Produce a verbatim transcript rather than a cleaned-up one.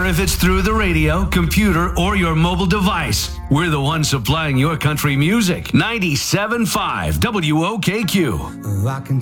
if it's through the radio, computer, or your mobile device. We're the ones supplying your country music. ninety-seven point five W O K Q.